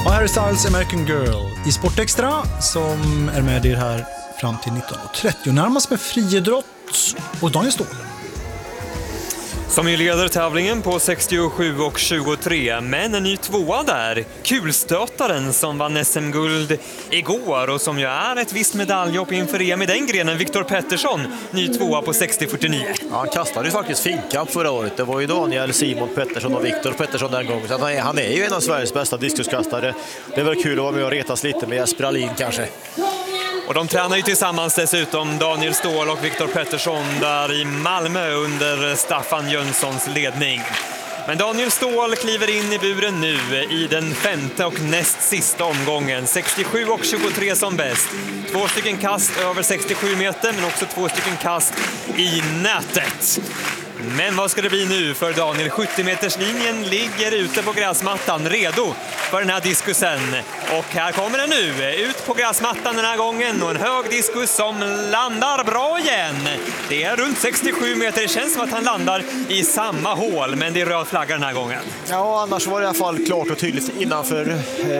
Och Harry Styles American Girl i Sportextra som är med er här fram till 19.30. Närmast med friidrott och Daniel Ståhl. Som ju leder tävlingen på 67 och 23, men en ny tvåa där. Kulstötaren som vann SM-guld igår och som ju är ett visst medaljhopp inför EM i den grenen, Viktor Pettersson, ny tvåa på 60-49. Ja, han kastade ju faktiskt finkamp förra året. Det var ju Daniel, Simon Pettersson och Viktor Pettersson den gången. Så han är ju en av Sveriges bästa diskuskastare. Det är väl kul att vara med och retas lite med Jesper Alin kanske. Och de tränar ju tillsammans dessutom, Daniel Ståhl och Viktor Pettersson, där i Malmö under Staffan Jönssons ledning. Men Daniel Ståhl kliver in i buren nu i den femte och näst sista omgången. 67 och 23 som bäst. 2 stycken kast över 67 meter, men också 2 stycken kast i nätet. Men vad ska det bli nu för Daniel? 70-meterslinjen ligger ute på gräsmattan, redo för den här diskusen. Och här kommer den nu, ut på gräsmattan den här gången. Och en hög diskus som landar bra igen. Det är runt 67 meter, det känns som att han landar i samma hål. Men det är röd flagga den här gången. Ja, annars var det i alla fall klart och tydligt innanför,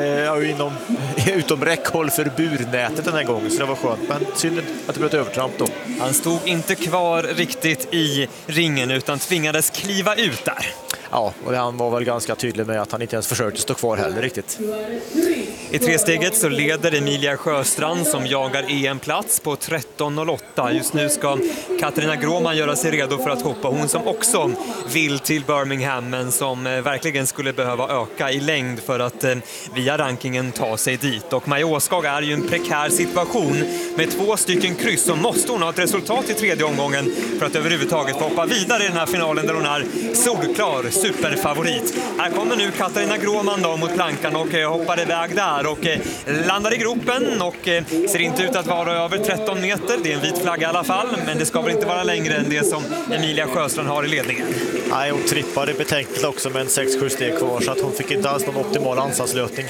utom räckhåll för burnätet den här gången. Så det var skönt, men synd att det blev ett övertramp då. Han stod inte kvar riktigt i ringen utan tvingades kliva ut där. Ja, och han var väl ganska tydlig med att han inte ens försökte stå kvar heller riktigt. I tresteget så leder Emilia Sjöstrand som jagar EM-plats på 13.08. Just nu ska Katarina Gråman göra sig redo för att hoppa. Hon som också vill till Birmingham, men som verkligen skulle behöva öka i längd för att via rankingen ta sig dit. Och Maja Åskog är ju en prekär situation med 2 stycken kryss, så måste hon ha ett resultat i tredje omgången för att överhuvudtaget få hoppa vidare i den här finalen där hon är solklar superfavorit. Här kommer nu Katarina Gråman då mot plankan och hoppar iväg där och landar i gropen och ser inte ut att vara över 13 meter. Det är en vit flagga i alla fall, men det ska väl inte vara längre än det som Emilia Sjöstrand har i ledningen. Nej, hon trippade betänkligt också med en 6-7 steg kvar, så att hon fick inte alls någon optimal ansatslösning.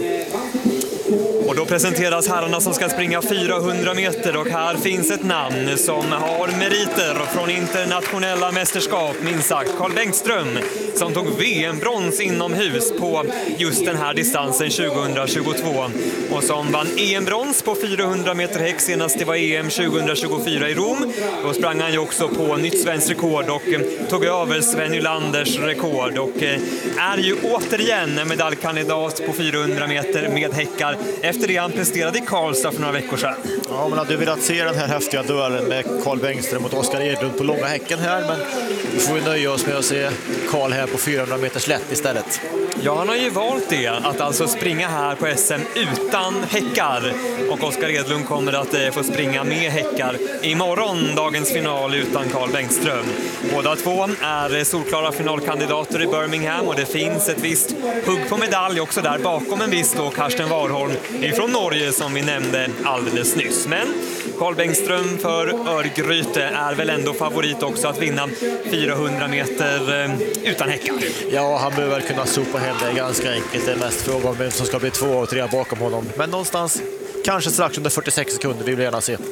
Och då presenteras herrarna som ska springa 400 meter och här finns ett namn som har meriter från internationella mästerskap, minst sagt. Carl Bengtström som tog VM-brons inomhus på just den här distansen 2022 och som vann EM-brons på 400 meter häck senast det var EM 2024 i Rom. Då sprang han ju också på nytt svenskt rekord och tog över Sven Nylanders rekord och är ju återigen en medaljkandidat på 400 meter med häckar efter det han presterade i Karlstad för några veckor sedan. Ja, man hade velat se den här häftiga duellen med Carl Bengtström mot Oskar Edlund på långa häcken här, men vi får ju nöja oss med att se Carl här på 400 meters lätt istället. Ja, han har ju valt det, att alltså springa här på SM utan häckar. Och Oskar Edlund kommer att få springa med häckar imorgon, dagens final utan Carl Bengtström. Båda två är solklara finalkandidater i Birmingham och det finns ett visst hugg på medalj också där bakom en viss då Karsten Warholm ifrån Norge som vi nämnde alldeles nyss. Men Carl Bengtström för Örgryte är väl ändå favorit också att vinna 400 meter utan häckar. Ja, han behöver väl kunna sopa hem det ganska enkelt. Det är mest fråga om vem som ska bli 2 och 3 bakom honom. Men någonstans, kanske strax under 46 sekunder, vi vill gärna se.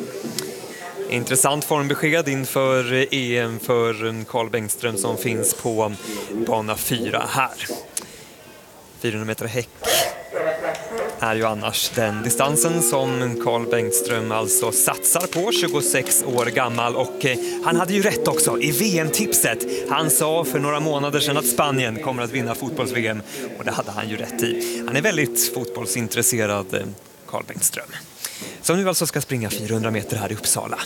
Intressant formbesked inför EM för Carl Bengtström som finns på bana 4 här. 400 meter häck är ju annars den distansen som Carl Bengtström alltså satsar på, 26 år gammal, och han hade ju rätt också i VM-tipset. Han sa för några månader sedan att Spanien kommer att vinna fotbolls-VM och det hade han ju rätt i. Han är väldigt fotbollsintresserad, Carl Bengtström, som nu alltså ska springa 400 meter här i Uppsala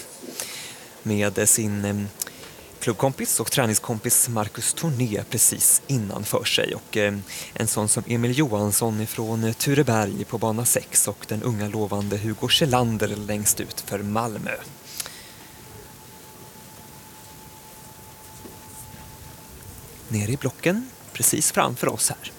med sin klubbkompis och träningskompis Marcus Torné precis innanför sig, och en sån som Emil Johansson från Tureberg på bana 6 och den unga lovande Hugo Kjellander längst ut för Malmö. Nere i blocken precis framför oss här.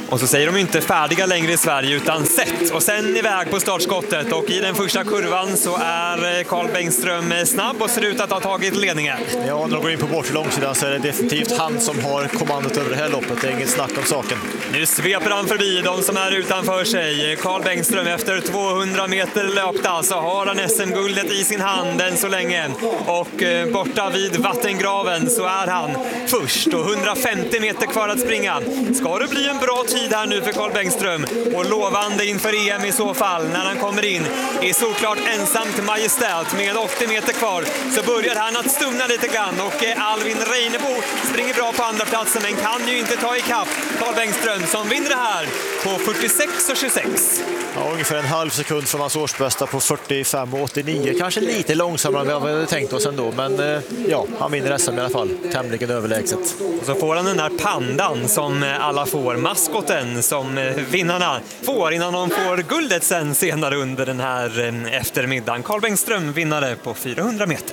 Och så säger de inte färdiga längre i Sverige utan sett. Och sen iväg på startskottet. Och i den första kurvan så är Carl Bengström snabb och ser ut att ha tagit ledningen. Ja, när de går in på bortre långsidan så är det definitivt han som har kommandot över det här loppet. Det är inget snack om saken. Nu sveper han förbi de som är utanför sig. Carl Bengström efter 200 meter löpta så har han SM-guldet i sin hand än så länge. Och borta vid vattengraven så är han först och 150 meter kvar att springa. Ska det bli en bra tid här nu för Carl Bengström och lovande inför EM i så fall när han kommer in i såklart ensamt majestät med 80 meter kvar så börjar han att stumna lite grann och Alvin Reinebo springer bra på andra platsen men kan ju inte ta ikapp Carl Bengström som vinner det här på 46,26. Ja, ungefär en halv sekund från hans årsbästa på 45,89. Kanske lite långsammare än vad vi hade tänkt oss ändå, men ja, han vinner SM i alla fall. Tämligen överlägset. Och så får han den där pandan som alla får, maskoten som vinnarna får innan de får guldet sen senare under den här eftermiddagen. Carl Bengström vinnare på 400 meter.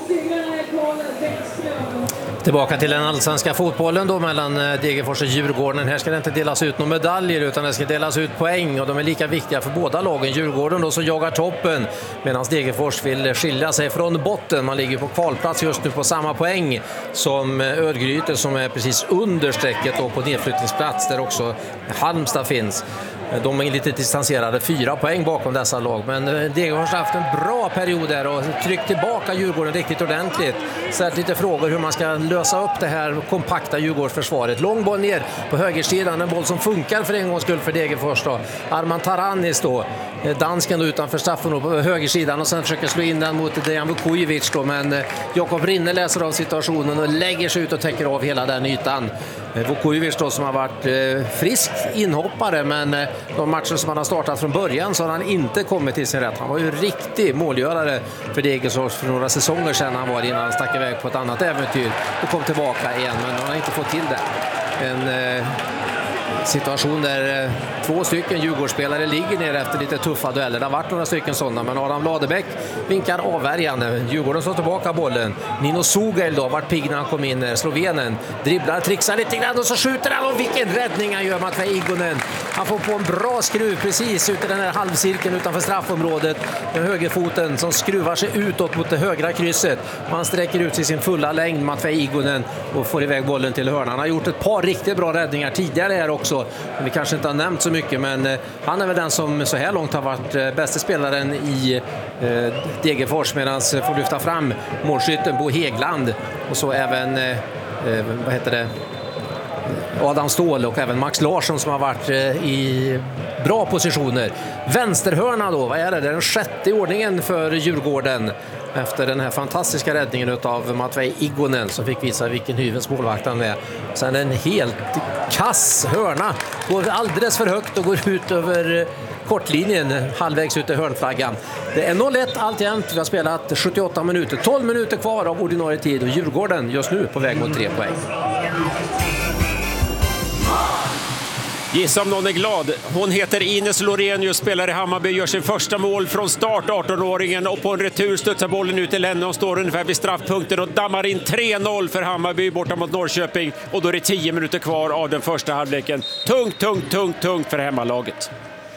Tillbaka till den allsvenska fotbollen då mellan Degerfors och Djurgården. Här ska det inte delas ut några medaljer utan det ska delas ut poäng och de är lika viktiga för båda lagen. Djurgården då som jagar toppen medan Degerfors vill skilja sig från botten. Man ligger på kvalplats just nu på samma poäng som Örgryte som är precis under strecket och på nedflyttningsplats där också Halmstad finns. De är lite distanserade, 4 poäng bakom dessa lag. Men Degerfors har haft en bra period där och tryckt tillbaka Djurgården riktigt ordentligt. Så lite frågor hur man ska lösa upp det här kompakta Djurgårdsförsvaret. Lång boll ner på högersidan, en boll som funkar för en gångs skull för Degerfors då. Arman Taranis då, dansken då utanför straffen på högersidan och sen försöker slå in den mot Dejan Vukojevic då. Men Jakob Rinne läser av situationen och lägger sig ut och täcker av hela den ytan. Vukojevic då som har varit frisk inhoppare men de matcher som han har startat från början så har han inte kommit till sin rätt. Han var ju riktig målgörare för Degerfors för några säsonger sedan han var innan han stack iväg på ett annat äventyr och kom tillbaka igen men han har inte fått till det. En situation där 2 stycken Djurgårdsspelare ligger ner efter lite tuffa dueller. Det har varit några stycken sådana men Adam Ladebäck vinkar avvärjande. Djurgården slår tillbaka bollen. Nino Sugel då varit pigg när han kom in. Slovenen dribblar, trixar lite grann och så skjuter han och vilken räddning han gör Matvej Igonen. Han får på en bra skruv precis ut i den här halvcirkeln utanför straffområdet med högerfoten som skruvar sig utåt mot det högra krysset. Man sträcker ut sig sin fulla längd Matvej Igonen och får iväg bollen till hörnan. Han har gjort ett par riktigt bra räddningar tidigare här också. Vi kanske inte har nämnt så mycket men han är väl den som så här långt har varit bästa spelaren i Degerfors medan får lyfta fram målskytten Bo Hegland och så även Adam Ståhl och även Max Larsson som har varit i bra positioner. Vänsterhörna då, vad är det? Det är den 6:e ordningen för Djurgården efter den här fantastiska räddningen av Matvej Igonen som fick visa vilken hyvens målvakt han är. Sen en helt kass hörna, går alldeles för högt och går ut över kortlinjen halvvägs ut i hörnflaggan. Det är 0-1 alltjämt, vi har spelat 78 minuter, 12 minuter kvar av ordinarie tid och Djurgården just nu på väg mot 3 poäng. Gissa om någon är glad. Hon heter Ines Lorenius, spelar i Hammarby, gör sin första mål från start, 18-åringen, och på en retur studsar bollen ut till henne och står ungefär vid straffpunkten och dammar in 3-0 för Hammarby borta mot Norrköping och då är det 10 minuter kvar av den första halvleken. Tungt för hemmalaget.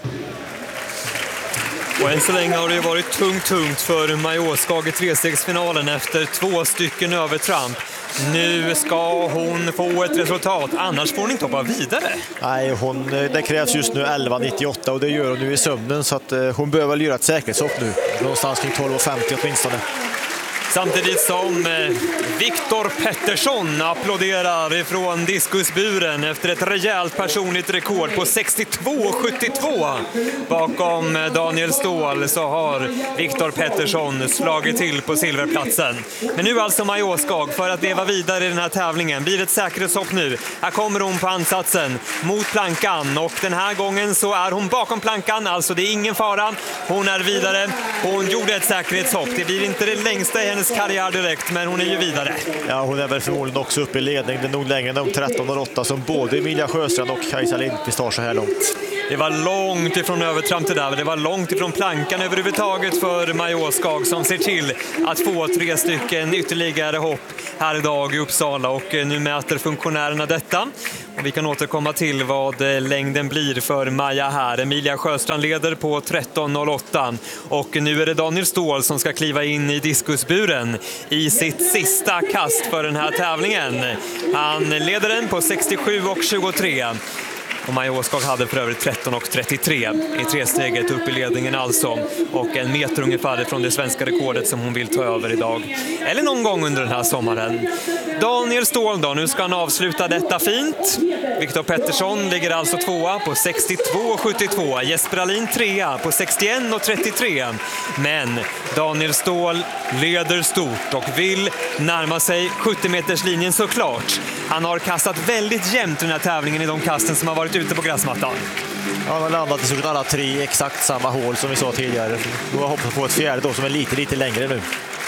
Och än så länge har det ju varit tungt för Majoskag i 3-stegsfinalen efter 2 stycken övertramp. Nu ska hon få ett resultat, annars får hon inte hoppa vidare. Nej, det krävs just nu 11,98 och det gör hon nu i sömnen så att hon behöver göra ett säkerhetshopp nu. Någonstans kring 12,50 åtminstone. Samtidigt som Viktor Pettersson applåderar ifrån diskusburen efter ett rejält personligt rekord på 62,72. Bakom Daniel Ståhl så har Viktor Pettersson slagit till på silverplatsen. Men nu alltså Majoskag för att leva vidare i den här tävlingen. Blir ett säkerhetshopp nu. Här kommer hon på ansatsen mot plankan och den här gången så är hon bakom plankan. Alltså det är ingen fara. Hon är vidare. Hon gjorde ett säkerhetshopp. Det blir inte det längsta i hennes karriär direkt, men hon är ju vidare. Ja, hon är väl förmodligen också uppe i ledning. Det är nog längre än de 13,08 som både Emilia Sjöstrand och Kajsa Lindqvist har så här långt. Det var långt ifrån övertramp det där. Det var långt ifrån plankan överhuvudtaget för Majåskog som ser till att få 3 stycken ytterligare hopp här idag i Uppsala. Och nu mäter funktionärerna detta. Och vi kan återkomma till vad längden blir för Maja här. Emilia Sjöstrand leder på 13.08. Och nu är det Daniel Ståhl som ska kliva in i diskusburen i sitt sista kast för den här tävlingen. Han leder den på 67.23. Och Majåskog hade för övrigt 13.33 i 3-steget upp i ledningen alltså. Och 1 meter ungefär från det svenska rekordet som hon vill ta över idag. Eller någon gång under den här sommaren. Daniel Ståhl då, nu ska han avsluta detta fint. Viktor Pettersson ligger alltså 2:a på 62.72. Jesper Alin 3:a på 61.33. Men Daniel Ståhl leder stort och vill närma sig 70-meterslinjen såklart. Han har kastat väldigt jämnt i den här tävlingen i de kasten som har varit ute på gräsmattan. Ja, han har landat i så alla 3 exakt samma hål som vi sa tidigare. Nu har hoppat på ett fjärde då som är lite längre nu.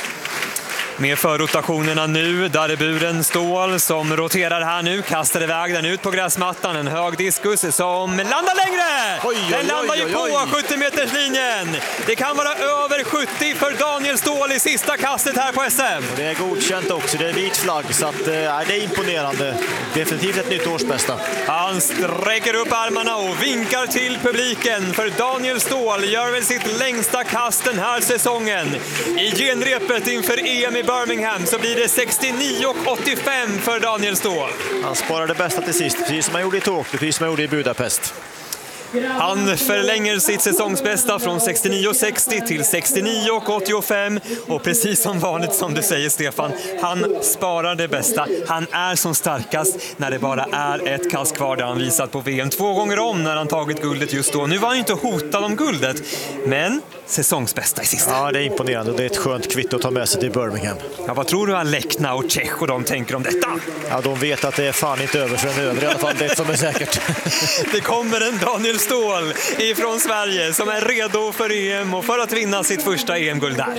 Med förrotationerna nu, där är buren Ståhl som roterar här nu, kastar iväg den ut på gräsmattan, en hög diskus som landar längre! Den landar ju på 70-meterslinjen! Det kan vara över 70 för Daniel Ståhl i sista kastet här på SM. Och det är godkänt också, det är vit flagg så att, det är imponerande. Definitivt ett nytt årsbästa. Han sträcker upp armarna och vinkar till publiken för Daniel Ståhl gör väl sitt längsta kast den här säsongen. I genrepet inför EM i Birmingham så blir det 69.85 för Daniel Ståhl. Han sparar det bästa till sist, precis som han gjorde i Tokyo, precis som han gjorde i Budapest. Han förlänger sitt säsongsbästa från 69.60 till 69.85 och precis som vanligt som du säger Stefan, han sparar det bästa. Han är som starkast när det bara är ett kast kvar, där han visat på VM 2 gånger om när han tagit guldet just då. Nu var han inte hotad om guldet, men säsongsbästa i sista. Ja, det är imponerande och det är ett skönt kvitto att ta med sig till Birmingham. Ja, vad tror du Alekna och Tjech och de tänker om detta? Ja, de vet att det är fan inte över för den över i alla fall, det som är säkert. Det kommer en Daniel Ståhl ifrån Sverige som är redo för EM och för att vinna sitt första EM-guld där.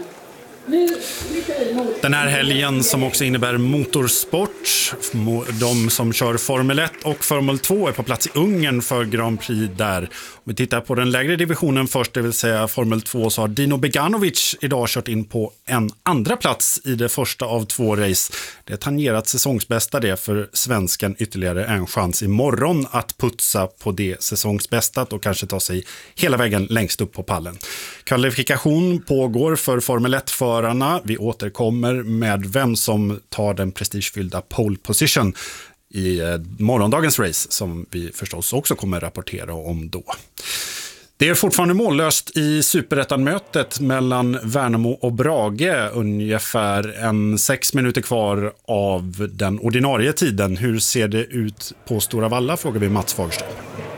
Den här helgen som också innebär motorsport. De som kör Formel 1 och Formel 2 är på plats i Ungern för Grand Prix där. Om vi tittar på den lägre divisionen först, det vill säga Formel 2, så har Dino Beganovic idag kört in på en andra plats i det första av 2 race. Det är tangerat säsongsbästa det för svensken, ytterligare en chans imorgon att putsa på det säsongsbästat och kanske ta sig hela vägen längst upp på pallen. Kvalifikation pågår för Formel 1-förarna. Vi återkommer med vem som tar den prestigefyllda pole position i morgondagens race som vi förstås också kommer rapportera om då. Det är fortfarande mållöst i Superettan-mötet mellan Värnamo och Brage. Ungefär 6 minuter kvar av den ordinarie tiden. Hur ser det ut på Stora Valla, frågar vi Mats Fagerström.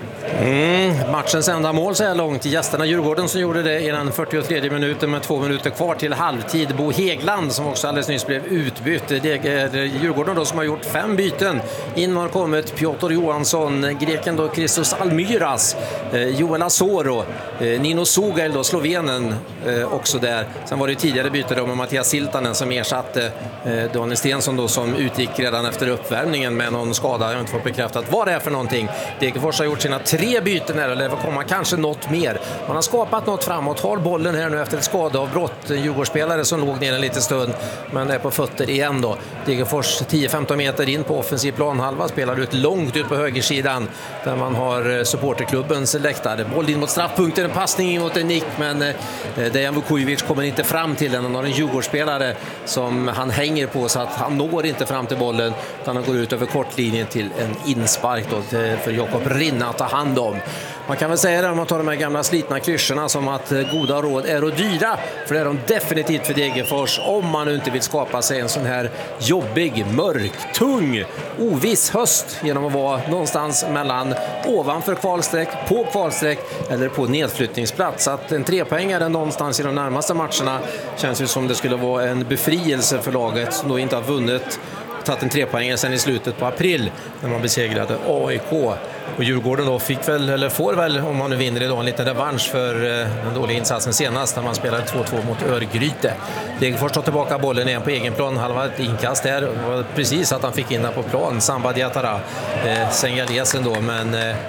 Matchens enda mål så här långt. Gästerna Djurgården som gjorde det i den 43 minuten med 2 minuter kvar till halvtid. Bo Hegland som också alldeles nyss blev utbytt. Det är Djurgården då som har gjort 5 byten. In har kommit Piotr Johansson, greken då Christos Almyras, Joel Asoro, Nino Sugail då, slovenen också där. Sen var det tidigare byte då med Mattias Siltanen som ersatte Daniel Stensson då som utgick redan efter uppvärmningen med någon skada. Jag har inte fått bekräftat vad det är för någonting. Degerfors har gjort sina 3 byten här, eller det kommer kanske något mer. Man har skapat något framåt, har bollen här nu efter ett skadeavbrott. En Djurgårdsspelare som låg ner en liten stund men är på fötter igen då. Degerfors 10-15 meter in på offensiv planhalva, spelar ut långt ut på högersidan där man har supporterklubbens läktare. Boll in mot straffpunkten, en passning in mot en nick, men Dejan Vukovic kommer inte fram till den. Han har en Djurgårdsspelare som han hänger på så att han når inte fram till bollen utan han går ut över kortlinjen till en inspark då för Jakob Rinna att ta hand om. Man kan väl säga det om man tar de här gamla slitna klyschorna som att goda råd är och dyra, för det är de definitivt för Degerfors om man nu inte vill skapa sig en sån här jobbig, mörk, tung, oviss höst genom att vara någonstans mellan ovanför kvalstreck, på kvalstreck eller på nedflyttningsplats. Att en 3-poängare någonstans i de närmaste matcherna känns ju som det skulle vara en befrielse för laget som då inte har tagit en 3-poängare sen i slutet på april när man besegrade AIK. Och Djurgården då får väl om man nu vinner idag en liten revansch för den dåliga insatsen senast när man spelade 2-2 mot Örgryte. Degerfors tar tillbaka bollen igen på egen plan, halva ett inkast där. Det var precis att han fick in den på plan, Samba Diatara, Sengalesen då, men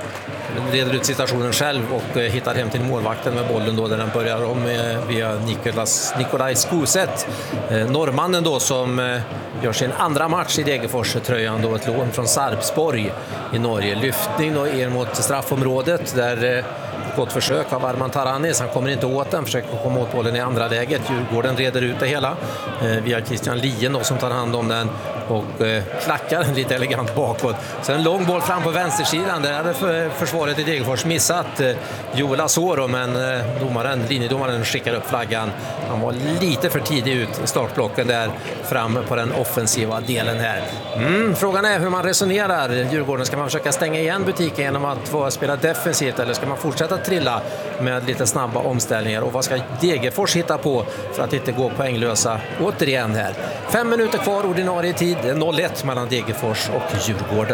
reder ut situationen själv och hittar hem till målvakten med bollen då, där den börjar om via Nikolaj Skuset. Norrmannen då som gör sin andra match i Degerfors-tröjan då, ett lån från Sarpsborg i Norge. Lyftning då er mot straffområdet där gott försök av Arman Taranis. Han kommer inte åt den, försöker komma åt bollen i andra läget. Djurgården reder ut det hela via Christian Lien då, som tar hand om den och klackar lite elegant bakåt. Sen en lång boll fram på vänstersidan. Där hade försvaret i Degerfors missat Joel Asoro, men linjedomaren skickar upp flaggan. Han var lite för tidig ut i startblocken där fram på den offensiva delen här. Frågan är hur man resonerar. Djurgården, ska man försöka stänga igen butiken genom att få spela defensivt, eller ska man fortsätta trilla med lite snabba omställningar? Och vad ska Degerfors hitta på för att inte gå poänglösa återigen här? 5 minuter kvar ordinarie tid. Det är 0-1 mellan Degerfors och Djurgården.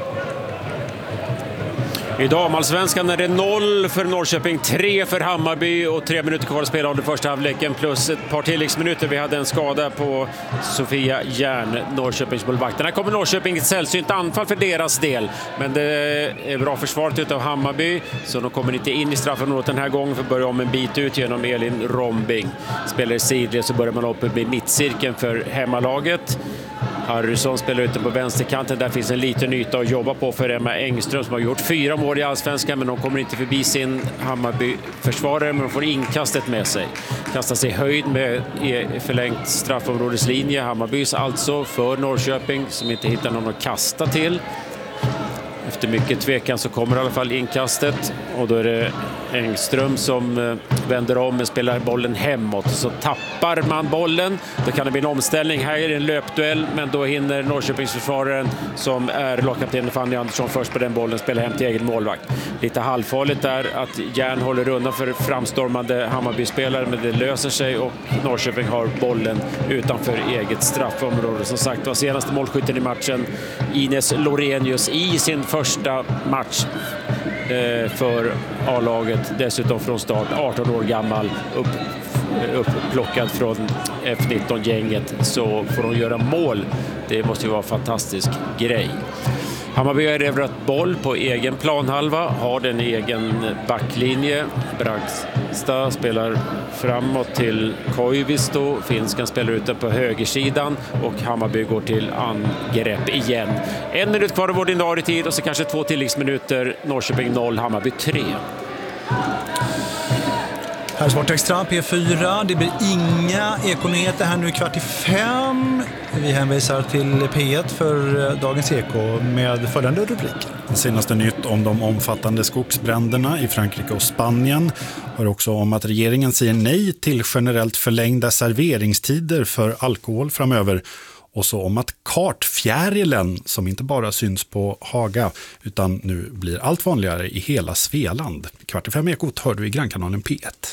I damallsvenskan är det 0 för Norrköping, 3 för Hammarby och 3 minuter kvar att spela av den första halvleken plus ett par tilläggsminuter. Vi hade en skada på Sofia Järn, Norrköpings målvakt. Här kommer Norrköping ett sällsynt anfall för deras del, men det är bra försvaret utav Hammarby, så de kommer inte in i straffområdet den här gången för att börja om en bit ut genom Elin Rombing. Spelar i sidled så börjar man uppe i mittcirkeln för hemmalaget. Harrison spelar ute på vänsterkanten. Där finns en liten yta att jobba på för Emma Engström som har gjort 4 mål i allsvenskan, men de kommer inte förbi sin Hammarby-försvarare, men de får inkastet med sig. Kastar sig höjd med förlängt straffområdeslinje. Hammarbys alltså för Norrköping som inte hittar någon att kasta till. Efter mycket tvekan så kommer i alla fall inkastet och då är det Engström som vänder om och spelar bollen hemåt. Så tappar man bollen, då kan det bli en omställning. Här är det en löpduell, men då hinner Norrköpingsförsvararen som är lagkapten Fanny Andersson först på den bollen spela hem till egen målvakt. Lite halvfarligt där att Järn håller undan för framstormande Hammarby-spelare, men det löser sig och Norrköping har bollen utanför eget straffområde. Som sagt var senaste målskytten i matchen Ines Lorenius i sin första match för A-laget, dessutom från start, 18 år gammal, upplockad från F19-gänget, så får de göra mål. Det måste ju vara en fantastisk grej. Hammarby har erövrat boll på egen planhalva, har den egen backlinje. Bragstad spelar framåt till Koivisto, finskan spelar ute på högersidan och Hammarby går till angrepp igen. 1 minut kvar av ordinarie tid och så kanske 2 tilläggsminuter. Norrköping 0, Hammarby 3. Här är Sport Extra, P4. Det blir inga ekonyheter här nu 4:45. Vi hänvisar till P1 för dagens eko med följande rubriker. Senaste nytt om de omfattande skogsbränderna i Frankrike och Spanien. Hör också om att regeringen säger nej till generellt förlängda serveringstider för alkohol framöver. Och så om att kartfjärilen, som inte bara syns på Haga utan nu blir allt vanligare i hela Svealand. 4:45 ekot hör du i grannkanalen P1.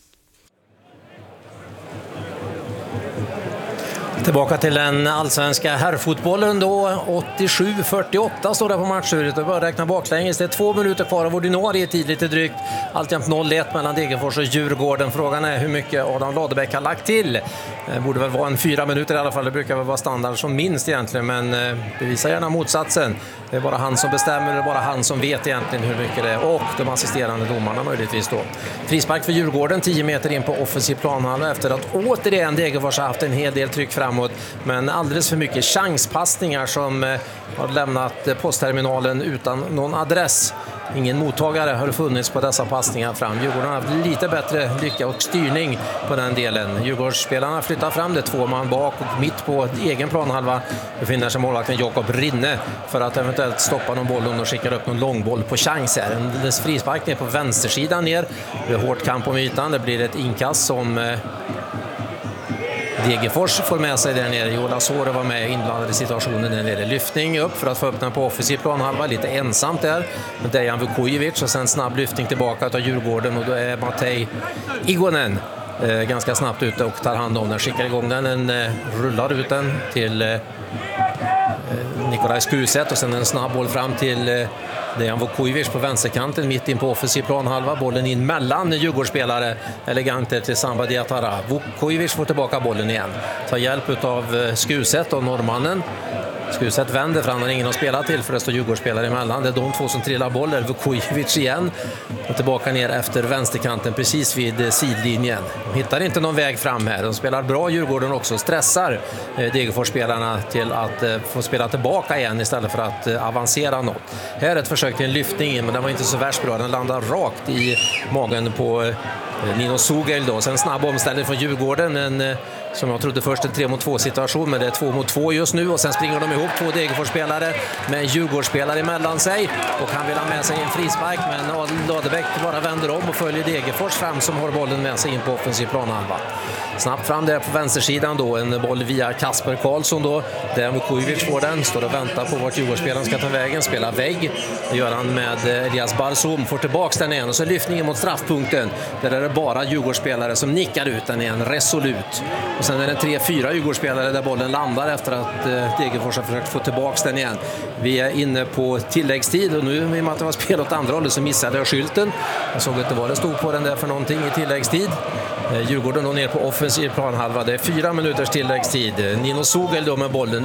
Tillbaka till den allsvenska herrfotbollen då. 87-48 står det på matchuret. Det börjar räkna baklänges. Det är 2 minuter kvar av ordinarie tid, lite drygt. Alltjämt 0-1 mellan Degerfors och Djurgården. Frågan är hur mycket Adam Ladebäck har lagt till. Det borde väl vara en 4 minuter i alla fall. Det brukar väl vara standard som minst egentligen, men bevisar gärna motsatsen. Det är bara han som bestämmer, det är bara han som vet egentligen hur mycket det är. Och de assisterande domarna möjligtvis då. Frispark för Djurgården 10 meter in på offensiv planhalva efter att återigen Degerfors har haft en hel del tryck framåt, men alldeles för mycket chanspassningar som har lämnat postterminalen utan någon adress. Ingen mottagare har funnits på dessa passningar fram. Djurgården har haft lite bättre lycka och styrning på den delen. Djurgårdsspelarna flyttar fram det 2 man bak och mitt på egen planhalva befinner sig målvakten Jakob Rinne för att eventuellt stoppa någon boll och skickar upp någon långboll på chans här. En frispark ner på vänstersidan ner. Det är hårt kamp om ytan. Det blir ett inkast som Degerfors får med sig där nere. Jola Sore var med inblandad i situationen där nere. Lyftning upp för att få upp den på offensiv planhalva. Lite ensamt där. Med Dejan Vukojevic och sen snabb lyftning tillbaka av Djurgården. Och då är Matej Igonen ganska snabbt ute och tar hand om den. Skickar igång den. Den rullar ut den till Nikolaj Skuset och sen en snabb boll fram till Dejan Vukojevic på vänsterkanten mitt in på offensiv planhalva. Bollen in mellan Djurgårdsspelare eleganter till Samba Diatara. Vukojevic får tillbaka bollen igen. Tar hjälp av Skuset och norrmannen. Skuset vänder fram, han har ingen att spela till för det står Djurgårdsspelare emellan. Det är de två som trillar bollen. Vukojevic igen och tillbaka ner efter vänsterkanten precis vid sidlinjen. De hittar inte någon väg fram här. De spelar bra Djurgården också. Stressar Degerfors-spelarna till att få spela tillbaka igen istället för att avancera något. Här är ett försök till en lyftning men den var inte så värst bra. Den landar rakt i magen på Nino Sugel då. Sen snabb omställning från Djurgården. En, som jag trodde först en 3-mot-2 situation, men det är 2-mot-2 just nu och sen springer de ihop två Degerfors-spelare med en Djurgårdsspelare emellan sig och han vill ha med sig en frispark men Ladebäck bara vänder om och följer Degerfors fram som har bollen med sig in på offensiv planhalva. Snabbt fram där på vänstersidan då, en boll via Kasper Karlsson då, där Vukojevic får den, står och väntar på vart Djurgårdsspelaren ska ta vägen, spelar vägg. Det gör han med Elias Barzum, får tillbaks den igen och så lyftningen mot straffpunkten. Där är det bara Djurgårdsspelare som nickar ut den igen, resolut. Och sen är det 3-4 Djurgårdsspelare där bollen landar efter att Degerfors har försökt få tillbaks den igen. Vi är inne på tilläggstid och nu i och med att det var spel åt andra hållet så missade jag skylten. Jag såg inte vad det stod på den där för någonting i tilläggstid. Djurgården då ner på offensiv planhalva. Det är 4 minuters tilläggstid. Nino Sugel då med bollen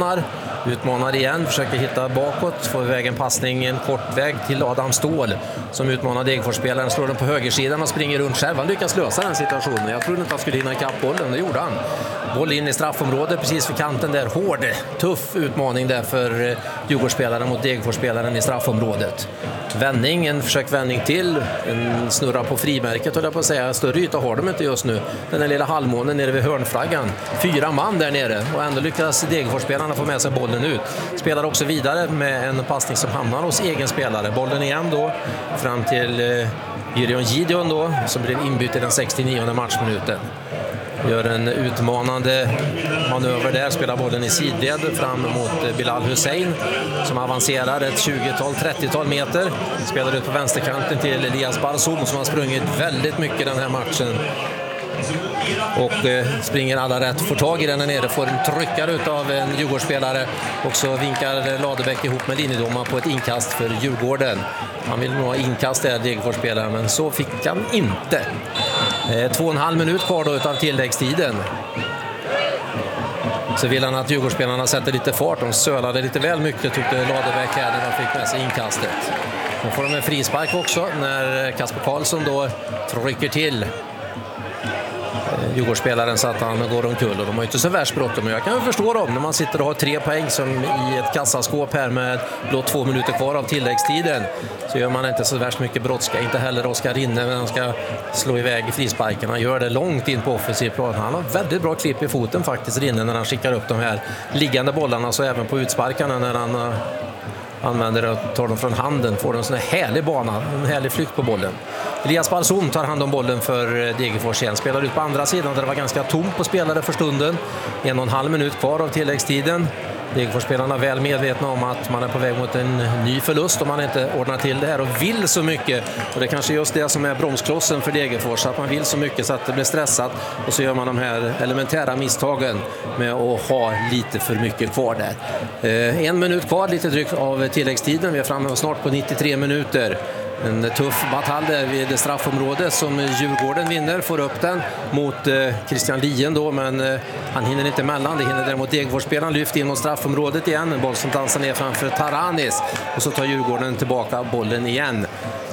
utmanar igen, försöker hitta bakåt, får iväg en passning, en kort väg till Adam Ståhl som utmanar Degerfors-spelaren, slår den på högersidan och springer runt själv. Han lyckas lösa den situationen. Jag trodde inte han skulle hinna ikapp bollen, det gjorde han. Boll in i straffområdet precis för kanten där. Hård, tuff utmaning där för Djurgårdsspelaren mot Degerfors-spelaren i straffområdet. Vändning, en försökvändning till, en snurra på frimärket och där på att säga, större yta har de inte just nu. Den där lilla halvmånen nere vid hörnflaggan. 4 man där nere och ändå lyckas Degerfors-spelarna få med sig bollen ut. Spelar också vidare med en passning som hamnar hos egen spelare. Bollen igen då fram till Gideon då som blir inbytt i den 69:e matchminuten. Gör en utmanande manöver där, spelar bollen i sidled fram mot Bilal Hussein som avancerar ett 20-tal, 30-tal meter. Spelar ut på vänsterkanten till Elias Barzum som har sprungit väldigt mycket den här matchen. Och springer alla rätt, får tag i den här nere, får en tryckare utav en Djurgårdsspelare och så vinkar Ladebäck ihop med linjedomaren på ett inkast för Djurgården. Han vill nog ha inkast där, Degerfors-spelaren, men så fick han inte. 2,5 minut kvar då utav tilläggstiden. Så vill han att Djurgårdsspelarna sätter lite fart. De sölade lite väl mycket tyckte Ladebäck här när de fick med sig inkastet. Nu får de en frispark också när Kasper Karlsson då trycker till Djurgårdsspelaren så att han går omkull och de har inte så värst bråttom. Men jag kan förstå dem när man sitter och har 3 poäng som i ett kassaskåp här med blott 2 minuter kvar av tilläggstiden. Så gör man inte så värst mycket brådska. Inte heller Oskar Rinne när han ska slå iväg i frisparken. Han gör det långt in på offensiv plan. Han har väldigt bra klipp i foten faktiskt, Rinne, när han skickar upp de här liggande bollarna, så även på utsparkarna när han använder och tar dem från handen, får en sån här härlig bana, en härlig flykt på bollen. Elias Barzum tar hand om bollen för Degerfors igen, spelar ut på andra sidan där det var ganska tomt på spelare för stunden. 1,5 minut kvar av tilläggstiden. Degerfors-spelarna är väl medvetna om att man är på väg mot en ny förlust om man inte ordnar till det här och vill så mycket. Och det är kanske just det som är bromsklossen för Degerfors, att man vill så mycket så att det blir stressat och så gör man de här elementära misstagen med att ha lite för mycket kvar där. 1 minut kvar, lite drygt av tilläggstiden. Vi är framme snart på 93 minuter. En tuff batalj där vid straffområdet som Djurgården vinner, får upp den mot Christian Lien då, men han hinner inte emellan. Det hinner däremot Degerfors-spelaren, lyft in mot straffområdet igen. En boll som dansar ner framför Taranis och så tar Djurgården tillbaka bollen igen.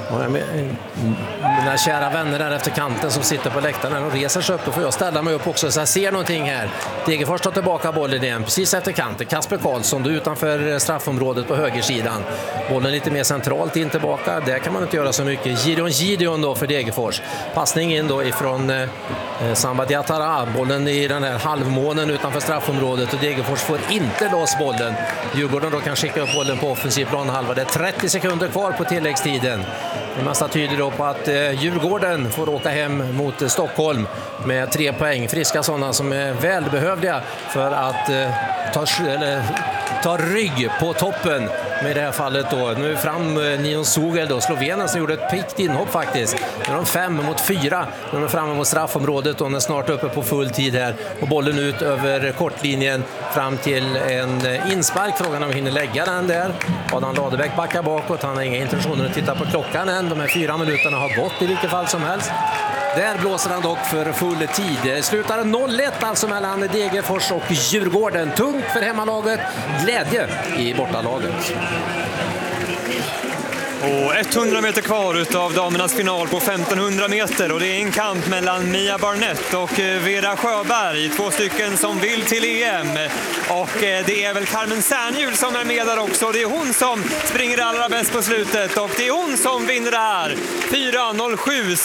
Mina kära vänner där efter kanten som sitter på läktaren och reser sig upp, då får jag ställa mig upp också så jag ser någonting här. Degerfors tar tillbaka bollen igen precis efter kanten. Kasper Karlsson då utanför straffområdet på högersidan. Bollen lite mer centralt in tillbaka. Där kan man inte göra så mycket. Gideon då för Degerfors. Passning in då ifrån Samba Diatara. Bollen i den här halvmånen utanför straffområdet och Degerfors får inte loss bollen. Djurgården då kan skicka upp bollen på offensiv planhalva. Det är 30 sekunder kvar på tilläggstiden. Det mesta tyder då på att Djurgården får åka hem mot Stockholm med 3 poäng. Friska sådana som är välbehövliga för att ta rygg på toppen med det här fallet då. Nu fram Nino Sugel då, Slovenen som gjorde ett pikt inhopp faktiskt. Nu är de 5-4. Nu är de framme mot straffområdet och är snart uppe på full tid här. Och bollen ut över kortlinjen fram till en inspark. Frågan om vi hinner lägga den där. Adam Ladebäck backar bakåt. Han har inga intentioner att titta på klockan än. De här 4 minuterna har gått i vilket fall som helst. Där blåser han dock för full tid. Slutar 0-1 alltså mellan Degerfors och Djurgården. Tungt för hemmalaget. glädje i bortalaget. Och 100 meter kvar utav damernas final på 1500 meter och det är en kamp mellan Mia Barnett och Vera Sjöberg, 2 stycken som vill till EM. Och det är väl Carmen Särnhjul som är med där också. Det är hon som springer allra bäst på slutet och det är hon som vinner det här. 4.07